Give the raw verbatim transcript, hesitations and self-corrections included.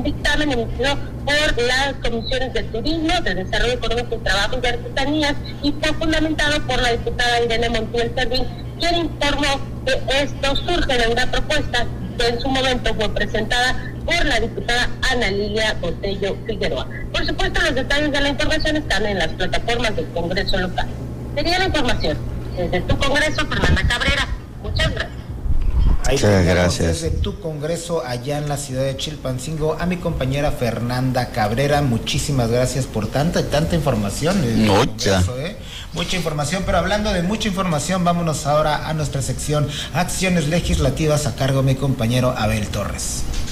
dictamen emitido por las comisiones de Turismo, de Desarrollo Económico y Trabajo y de Artesanías, y fue fundamentado por la diputada Irene Montiel Servín, quien informó que esto surge de una propuesta que en su momento fue presentada por la diputada Ana Lilia Botello Figueroa. Por supuesto, los detalles de la información están en las plataformas del Congreso local. Sería la información desde tu Congreso, Fernanda Cabrera. Muchas gracias. Ahí Muchas gracias. Desde tu Congreso allá en la ciudad de Chilpancingo a mi compañera Fernanda Cabrera. Muchísimas gracias por tanta y tanta información. Mucha. ¿eh? Mucha información, pero hablando de mucha información, vámonos ahora a nuestra sección Acciones Legislativas a cargo de mi compañero Abel Torres.